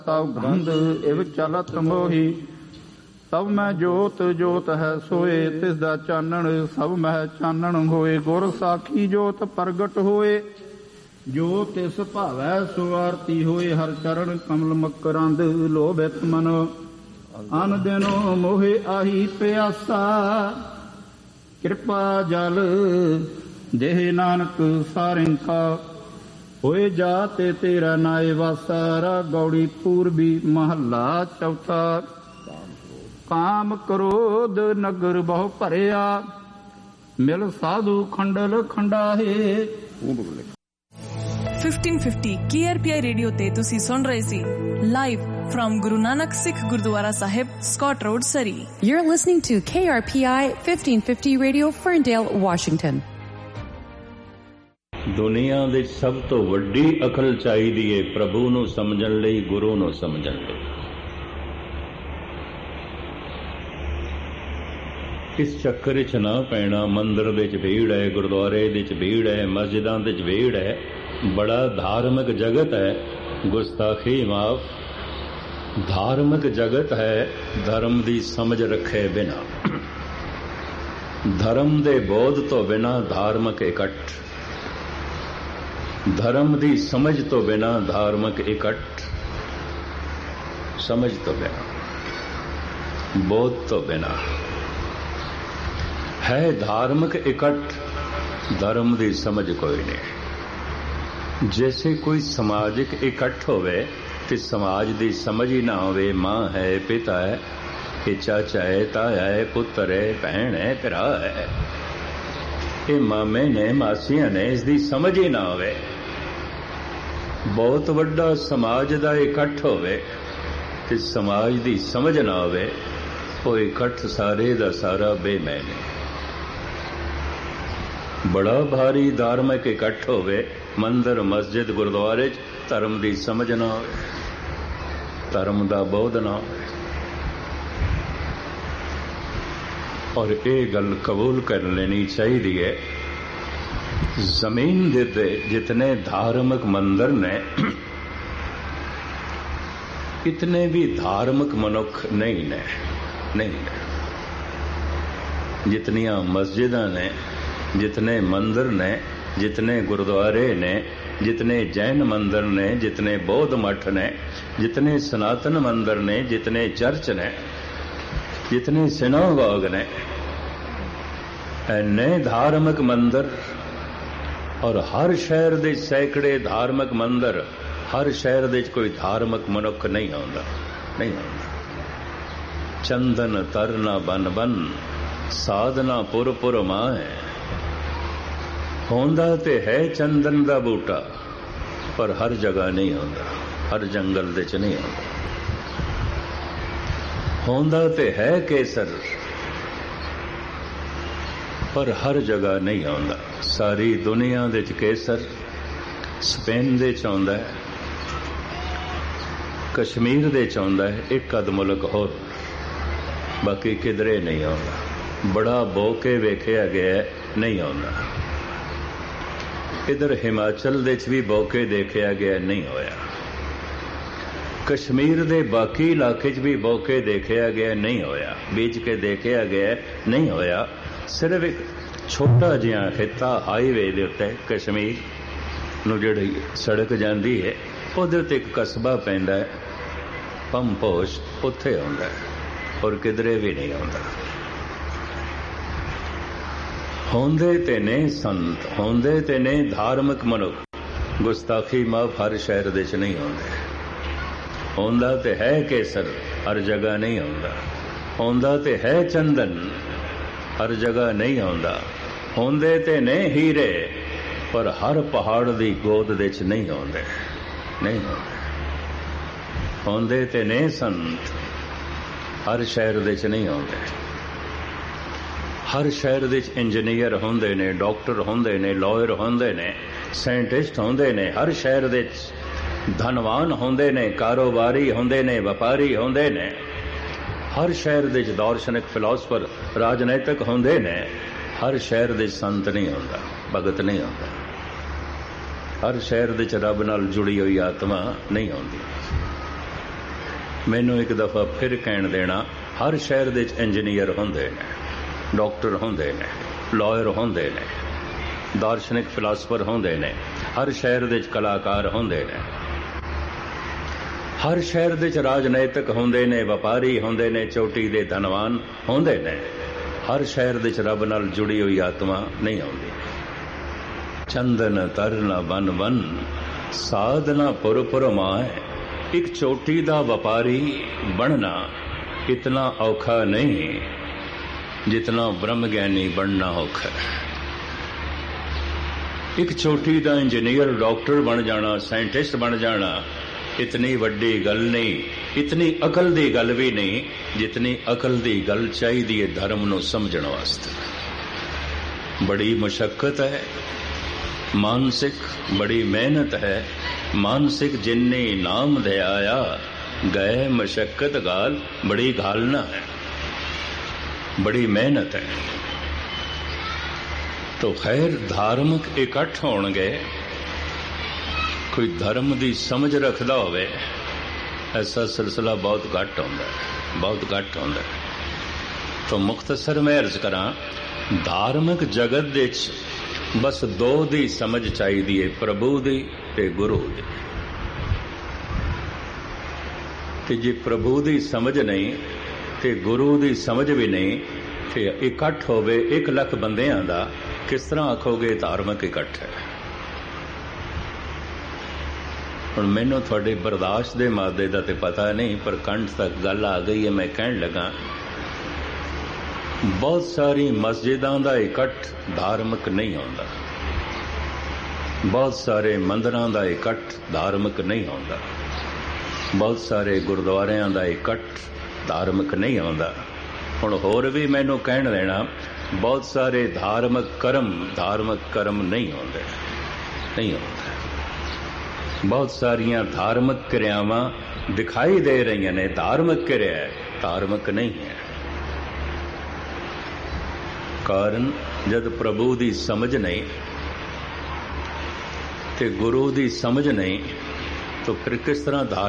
ਸਭ ਗੰਧ ਇਵ ਚਲਤ ਮੋਹੀ। ਸਭ ਮੈਂ ਜੋਤ ਜੋਤ ਹੈ ਸੋਏ, ਤਿਸ ਦਾ ਚਾਨਣ ਸਭ ਮਹਿ ਚਾਨਣ ਹੋਏ। ਗੁਰ ਸਾਖੀ ਜੋਤ ਪ੍ਰਗਟ ਹੋਏ, ਜੋ ਤਿਸ ਭਾਵੈ ਸੋ ਆਰਤੀ ਹੋਏ। ਹਰ ਚਰਨ ਕਮਲ ਮਕਰੰਦ ਲੋਭਿਤ ਮਨ, ਅਨ ਦਿਨੋ ਮੋਹਿ ਆਹੀ ਪਿਆਸਾ। ਕਿਰਪਾ ਜਲ ਦੇਹ ਨਾਨਕ ਸਾਰਿੰਖਾ, ਹੋਏ ਜਾਤੇ ਤੇਰਾ ਨਾਏ ਵਾਸਾ। ਰਾ ਗੌੜੀ ਪੂਰਬੀ ਮਹੱਲਾ ਚੌਥਾ। ਕਾਮ ਕ੍ਰੋਧ ਨਗਰ ਬਹੁ ਭਰਿਆ, ਮਿਲ ਸਾਧੂ ਖੰਡਲ ਖੰਡਾਹੇ। 1550 KRPI ਰੇਡੀਓ ਤੇ ਤੁਸੀਂ ਸੁਣ ਰਹੇ ਸੀ live from Guru Nanak Sikh Gurdwara Sahib, Scott Road, Surrey. You're listening to KRPI 1550 Radio, Ferndale, Washington. ਦੁਨੀਆ ਦੇ ਸਭ ਤੋਂ ਵੱਡੀ ਅਕਲ ਚਾਹੀਦੀ ਹੈ ਪ੍ਰਭੂ ਨੂੰ ਸਮਝਣ ਲਈ, ਗੁਰੂ ਨੂੰ ਸਮਝਣ ਲਈ। ਇਸ ਚੱਕਰ ਵਿੱਚ ਨਾ ਪੈਣਾ। ਮੰਦਿਰ ਵਿੱਚ ਭੀੜ ਹੈ, ਗੁਰਦੁਆਰੇ ਵਿੱਚ ਭੀੜ ਹੈ, ਮਸਜਿਦਾਂ ਵਿੱਚ ਭੀੜ ਹੈ, ਬੜਾ ਧਾਰਮਿਕ ਜਗਤ ਹੈ। ਗੁਸਤਾਖੀ ਮਾਫ, ਧਾਰਮਿਕ ਜਗਤ ਹੈ। ਧਰਮ ਦੀ ਸਮਝ ਰੱਖੇ ਬਿਨਾ, ਧਰਮ ਦੇ ਬੋਧ ਤੋਂ ਬਿਨਾ ਧਾਰਮਿਕ ਇਕੱਠ, ਧਰਮ ਦੀ ਸਮਝ ਤੋਂ ਬਿਨਾ ਧਾਰਮਿਕ ਇਕੱਠ, ਸਮਝ ਤੋਂ ਬਿਨਾ, ਬੋਧ ਤੋਂ ਬਿਨਾ ਹੈ ਧਾਰਮਿਕ ਇਕੱਠ, ਧਰਮ ਦੀ ਸਮਝ ਕੋਈ ਨਹੀਂ। ਜੈਸੇ ਕੋਈ ਸਮਾਜਿਕ ਇਕੱਠ ਹੋਵੇ ਤੇ ਸਮਾਜ ਦੀ ਸਮਝ ਹੀ ਨਾ ਹੋਵੇ। ਮਾਂ ਹੈ, ਪਿਤਾ ਹੈ, ਇਹ ਚਾਚਾ ਹੈ, ਤਾਇਆ ਹੈ, ਪੁੱਤਰ ਹੈ, ਭੈਣ ਹੈ, ਭਰਾ ਹੈ, ਇਹ ਮਾਮੇ ਨੇ, ਮਾਸੀਆਂ ਨੇ, ਇਸ ਦੀ ਸਮਝ ਹੀ ਨਾ ਹੋਵੇ। ਬਹੁਤ ਵੱਡਾ ਸਮਾਜ ਦਾ ਇਕੱਠ ਹੋਵੇ ਤੇ ਸਮਾਜ ਦੀ ਸਮਝ ਨਾ ਹੋਵੇ, ਉਹ ਇਕੱਠ ਸਾਰੇ ਦਾ ਸਾਰਾ ਬੇਮੈਨ ਹੈ। ਬੜਾ ਭਾਰੀ ਧਾਰਮਿਕ ਇਕੱਠ ਹੋਵੇ, ਮੰਦਰ, ਮਸਜਿਦ, ਗੁਰਦੁਆਰੇ 'ਚ ਧਰਮ ਦੀ ਸਮਝ ਨਾ ਹੋਵੇ, ਧਰਮ ਦਾ ਬੋਧ ਨਾ ਹੋਵੇ। ਔਰ ਇਹ ਗੱਲ ਕਬੂਲ ਕਰ ਲੈਣੀ ਚਾਹੀਦੀ ਹੈ, ਜ਼ਮੀਨ ਦੇ ਜਿਤਨੇ ਧਾਰਮਿਕ ਮੰਦਰ ਨੇ, ਇਤਨੇ ਵੀ ਧਾਰਮਿਕ ਮਨੁੱਖ ਨਹੀਂ ਨੇ, ਨਹੀਂ ਨੇ। ਜਿਤਨੀਆਂ ਮਸਜਿਦਾਂ ਨੇ, जितने मंदिर ने, जितने गुरुद्वारे ने, जितने जैन मंदिर ने, जितने बौद्ध मठ ने, जितने सनातन मंदिर ने, जितने चर्च ने, जितने सिनागोग ने, इन्ने धार्मिक मंदिर, और हर शहर दे सैकड़े धार्मिक मंदिर, हर शहर दे कोई धार्मिक मनुख नहीं आउंदा, नहीं आउंदा। चंदन तरना बन बन, साधना पुर पुर मां है। ਹੁੰਦਾ ਤੇ ਹੈ ਚੰਦਨ ਦਾ ਬੂਟਾ, ਪਰ ਹਰ ਜਗ੍ਹਾ ਨਹੀਂ ਹੁੰਦਾ, ਹਰ ਜੰਗਲ ਦੇ ਚ ਨਹੀਂ ਹੁੰਦਾ। ਹੁੰਦਾ ਤੇ ਹੈ ਕੇਸਰ, ਪਰ ਹਰ ਜਗ੍ਹਾ ਨਹੀਂ ਆਉਂਦਾ। ਸਾਰੀ ਦੁਨੀਆ ਦੇ ਚ ਕੇਸਰ ਸਪੇਨ ਦੇ ਚ ਆਉਂਦਾ ਹੈ, ਕਸ਼ਮੀਰ ਦੇ ਚ ਆਉਂਦਾ ਹੈ, ਇੱਕ ਅੱਧ ਮੁਲਕ ਹੋਰ, ਬਾਕੀ ਕਿਧਰੇ ਨਹੀਂ ਆਉਂਦਾ। ਬੜਾ ਬੋਕੇ ਵੇਖਿਆ ਗਿਆ, ਨਹੀਂ ਆਉਂਦਾ। इधर हिमाचल दे भी बौके देखा गया, नहीं होया। कश्मीर दे बाकी इलाके भी बौके देखा गया, नहीं होया। बीच के देखा गया, नहीं होया। सिर्फ एक छोटा जिहा खिता हाईवे दे उत्ते कश्मीर नूं जिहड़ी सड़क जाती है, उहदे उत्ते एक कस्बा पैंदा है पंपोश, उत्थे आउंदा है, और किधरे भी नहीं आउंदा। होंदे ते ने संत, होंदे ते ने धार्मिक मनुख, गुस्ताखी माफ हर शहर दे च नहीं होंदे। होंदा ते है केसर, हर जगह नहीं होंदा। होंदा ते है चंदन, हर जगह नहीं होंदा। होंदे ते ने हीरे, पर हर पहाड़ दी गोद दे च नहीं होंदे, नहीं होंदे। होंदे ते ने संत, हर शहर दे च नहीं होंदे। हर शहर दे इंजीनियर होंदे ने, डॉक्टर होंदे ने, लॉयर होंदे ने, साइंटिस्ट होंदे ने। हर शहर दे धनवान होंदे ने, कारोबारी होंदे ने, व्यापारी होंदे ने। हर शहर दे दार्शनिक, फिलोसफर, राजनीतिक होंदे ने। हर शहर दे संत नहीं होंदा, भगत नहीं होंदा। हर शहर दे रब नाल जुड़ी हुई आत्मा नहीं होंदी। मैनू एक दफ़ा फिर कहण देना, हर शहर दे इंजीनियर होंदे ने, डॉक्टर होंदे ने, लॉयर होंदे ने, दार्शनिक फिलासफर होंदे ने, हर शहर दे कलाकार होंदे ने, हर शहर दे राजनैतिक होंदे ने, व्यापारी होंदे ने, चोटी दे धनवान होंदे ने। हर शहर दे रब नाल जुड़ी हुई आत्मा नहीं आउंदी। चंदन तरना बन बन साधना पुर पुर माए। एक चोटी दा व्यापारी बनना इतना औखा नहीं जितना ब्रह्म ज्ञानी बनना औखा है। एक चोटी दा इंजीनियर डॉक्टर बन जाना, साइंटिस्ट बन जाना इतनी वड्डी गल नहीं, इतनी अकल दी गल भी नहीं जितनी अकल दी गल चाहिए धर्म नूं समझण वास्ते। बड़ी मुशक्कत है, मानसिक बड़ी मेहनत है। मानसिक जिन्नी नाम दे आया गए मशक्कत गाल बड़ी घालना है, बड़ी मेहनत है। तो खैर धार्मिक इकट्ठ होणगे, कोई धर्म की समझ रखता होवे ऐसा सिलसिला बहुत घट होंदा है, बहुत घट होंदा है। तो मुख्तसर मैं अर्ज करा, धार्मिक जगत दे बस दो दी समझ चाहिए, प्रभु दी ते गुरु दी। ते जे प्रभु दी समझ नहीं ते गुरु दी समझ भी नहीं ते इकट्ठ होवे 1 लाख बंदियां दा, किस तरह आखोगे धार्मिक इकट्ठ है। हुण मैनू थोड़े बर्दाश्त दे मादे दा ते पता नहीं, पर कंठ तक गल आ गई है। मैं कहण लगा, बहुत सारी मस्जिदां दा इकट्ठ धार्मिक नहीं होंदा, बहुत सारे मंदिरां दा इकट्ठ धार्मिक नहीं होंदा, बहुत सारे गुरुद्वारियां दा इकट्ठ धार्मिक नहीं होंदा। हुण होर भी मैनू कहण देना, बहुत सारे धार्मिक कर्म नहीं होंदे, नहीं होंदे। बहुत सारियां धार्मिक क्रियावां दिखाई दे रही ने धार्मिक क्रिया है, धार्मिक नहीं है। कारण जद प्रभु दी समझ नहीं ते गुरु दी समझ नहीं तो फिर किस तरह